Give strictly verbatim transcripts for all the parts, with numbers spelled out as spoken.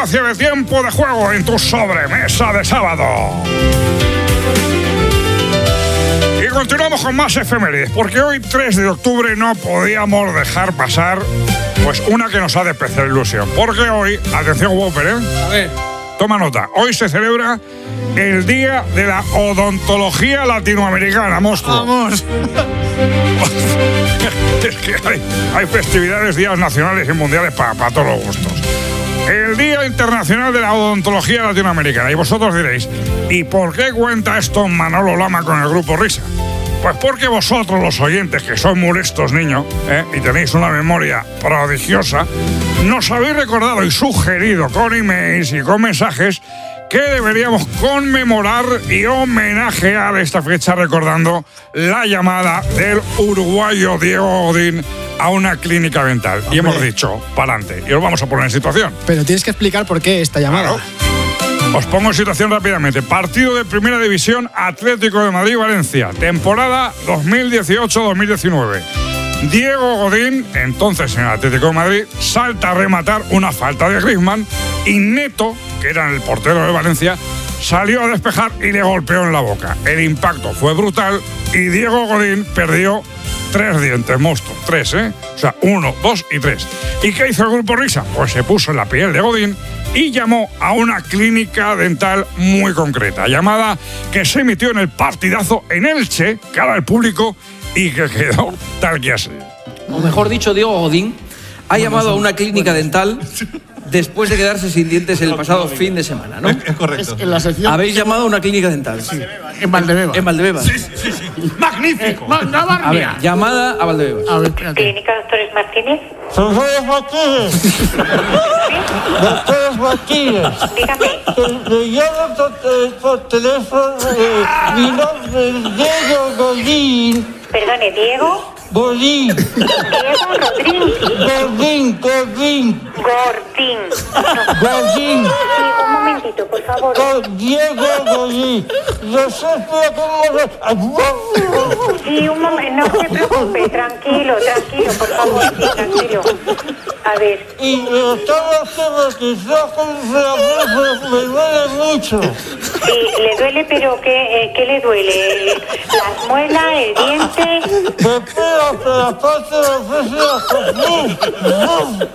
espacio de Tiempo de Juego en tu sobremesa de sábado. Y continuamos con más efemérides, porque hoy, tres de octubre, no podíamos dejar pasar pues una que nos ha de especial ilusión. Porque hoy, atención, Whopper, ¿eh? A ver. Toma nota, hoy se celebra el Día de la Odontología Latinoamericana, monstruo. Vamos. Es que hay, hay festividades, días nacionales y mundiales para pa todos los gustos. El Día Internacional de la Odontología Latinoamericana. Y vosotros diréis, ¿y por qué cuenta esto Manolo Lama con el Grupo Risa? Pues porque vosotros, los oyentes, que sois muy listos, niños, ¿eh? y tenéis una memoria prodigiosa, nos habéis recordado y sugerido con emails y con mensajes que deberíamos conmemorar y homenajear esta fecha recordando la llamada del uruguayo Diego Godín a una clínica dental. Hombre. Y hemos dicho, para adelante. Y os vamos a poner en situación. Pero tienes que explicar por qué esta llamada. Claro. Os pongo en situación rápidamente. Partido de Primera División, Atlético de Madrid-Valencia. Temporada dos mil dieciocho dos mil diecinueve. Diego Godín, entonces en el Atlético de Madrid, salta a rematar una falta de Griezmann y Neto, que era el portero de Valencia, salió a despejar y le golpeó en la boca. El impacto fue brutal y Diego Godín perdió tres dientes, monstruo. Tres, ¿eh? O sea, uno, dos y tres. ¿Y qué hizo el Grupo Risa? Pues se puso en la piel de Godín y llamó a una clínica dental muy concreta, llamada que se emitió en el partidazo en Elche, cara al público, y que quedó tal que así. O mejor dicho, Diego Godín ha llamado a una clínica dental después de quedarse sin dientes el pasado fin de semana, ¿no? Es, es correcto. Es en la sección... Habéis llamado a una clínica dental. Sí. En Valdebebas. En Valdebebas. Sí, sí, sí. ¡Magnífico! No, no, A ver, llamada a Valdebebas. A ver, espérate. ¿Clínica Doctores Martínez? Doctores Martínez. Doctores Martínez. Dígame. Le llamo por, por teléfono. Eh, mi nombre es Diego Godín. Perdone, Diego. Godín. Diego Rodríguez. Godín, Godín. Gordín. Godín. Sí, un momentito, por favor. Con Diego Godín. Yo sé cómo... Sí, un momento, no se preocupe, tranquilo, tranquilo, por favor, sí, tranquilo. A ver. Y lo estaba haciendo que yo con me duele mucho. Sí, le duele, pero ¿qué, eh, ¿qué le duele? ¿Las muelas, el diente? Me pega por la parte de la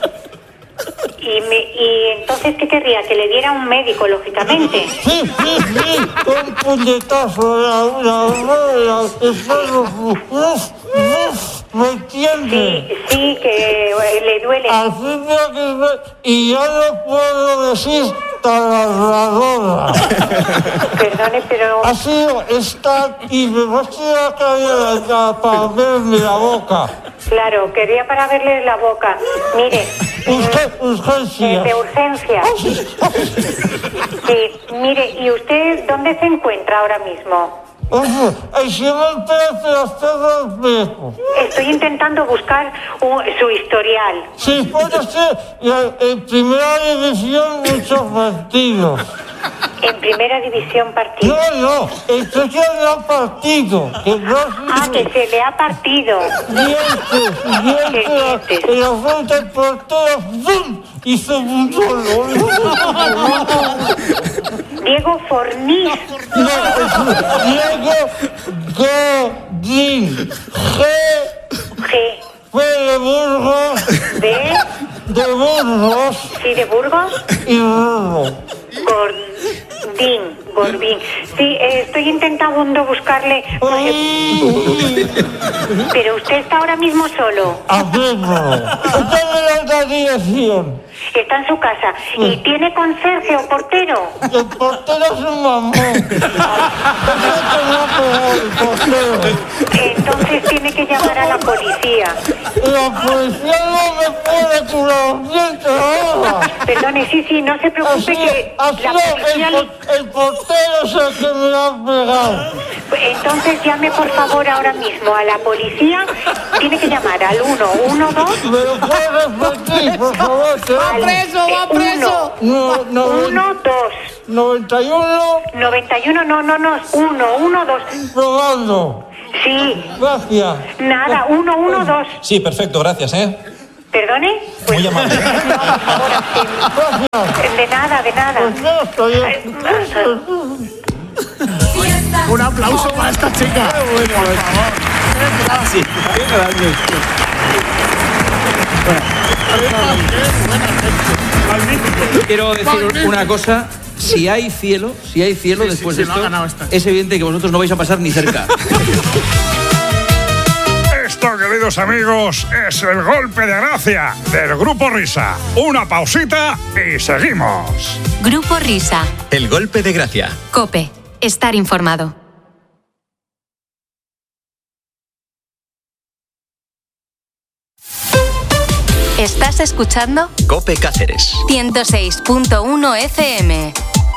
Y, me, y entonces, ¿qué querría? Que le diera un médico, lógicamente. Sí, sí, sí, un puñetazo, la, la, la, ¿me entiende? Sí, sí, que eh, le duele. Así que y ya no puedo decir taladradora. Perdone, pero... Ha sido esta y me va a tirar acá para verme la boca. Claro, quería para verle la boca. Mire. Usted, urgencia. De urgencia. Sí, mire, ¿y usted dónde se encuentra ahora mismo? Oye, encima el pedazo, hasta espejo. Estoy intentando buscar un, su historial. Sí, puede ser la, en primera división muchos partidos. En primera división partido. No, no, esto es que le ha partido. Que no es... Ah, que se le ha partido. Dientes, dientes, en la frente del portero, ¡bum! Hizo un solo. Diego Fornís. No, es Diego Godín. G. G. F de Burgos. D. De Burgos. Sí, de Burgos. Y Burgos. Gordín, Gordín. Sí, eh, estoy intentando buscarle. Porque... Pero usted está ahora mismo solo. Haciéndolo. Usted me da la dirección. Está en su casa. ¿Y tiene conserje o portero? El portero es un mamón. Entonces tiene que llamar a la policía. La policía no me puede curar los dientes ahora. Perdone, sí, sí, no se preocupe que la policía... El, el portero es el que me ha pegado. Entonces llame por favor ahora mismo a la policía. Tiene que llamar al uno uno dos. ¿Me lo puedes repetir, por favor? ¡Va preso, va preso! No, no, uno dos. noventa y uno. noventa y uno, no, no, no. uno uno dos. Probando. Sí. Gracias. Nada, uno uno dos. Sí, perfecto, gracias, ¿eh? ¿Perdone? Pues, muy amable. No, por favor, Gracias. De nada, de nada. Pues no, estoy... Un aplauso para esta chica. Bueno, por favor. Sí, quiero decir una cosa. Si hay cielo, si hay cielo Sí, después sí, de sí, lo ha esto, ganado esta. es evidente que vosotros no vais a pasar ni cerca. Esto, queridos amigos, es el golpe de gracia del Grupo Risa. Una pausita y seguimos. Grupo Risa. El golpe de gracia. COPE. Estar informado. ¿Estás escuchando? COPE Cáceres. ciento seis punto uno F M.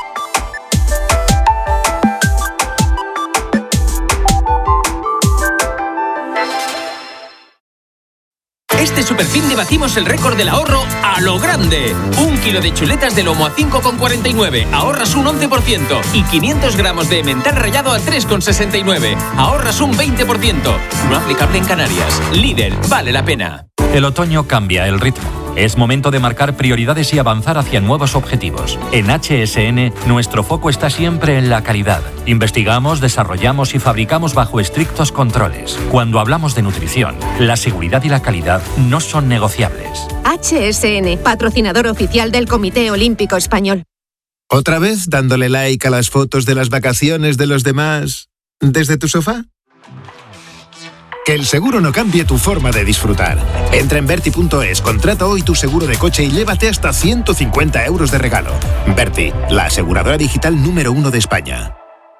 Este superfin de batimos el récord del ahorro a lo grande. Un kilo de chuletas de lomo a cinco con cuarenta y nueve, ahorras un once por ciento. Y quinientos gramos de emmental rallado a tres con sesenta y nueve, ahorras un veinte por ciento. No aplicable en Canarias. Lidl, vale la pena. El otoño cambia el ritmo. Es momento de marcar prioridades y avanzar hacia nuevos objetivos. En H S N, nuestro foco está siempre en la calidad. Investigamos, desarrollamos y fabricamos bajo estrictos controles. Cuando hablamos de nutrición, la seguridad y la calidad no son negociables. H S N, patrocinador oficial del Comité Olímpico Español. ¿Otra vez dándole like a las fotos de las vacaciones de los demás desde tu sofá? Que el seguro no cambie tu forma de disfrutar. Entra en Berti punto es, contrata hoy tu seguro de coche y llévate hasta ciento cincuenta euros de regalo. Berti, la aseguradora digital número uno de España.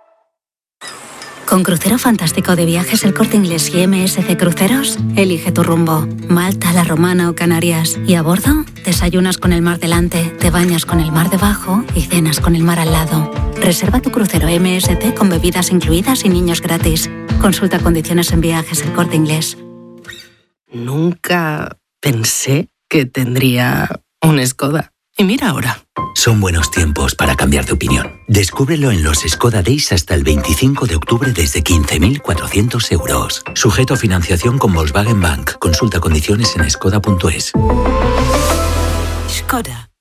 Con Crucero Fantástico de Viajes El Corte Inglés y M S C Cruceros, elige tu rumbo. Malta, La Romana o Canarias. Y a bordo, desayunas con el mar delante, te bañas con el mar debajo y cenas con el mar al lado. Reserva tu crucero M S C con bebidas incluidas y niños gratis. Consulta condiciones en Viajes El Corte Inglés. Nunca pensé que tendría un Skoda. Y mira ahora. Son buenos tiempos para cambiar de opinión. Descúbrelo en los Skoda Days hasta el veinticinco de octubre desde quince mil cuatrocientos euros. Sujeto a financiación con Volkswagen Bank. Consulta condiciones en skoda punto es. Skoda.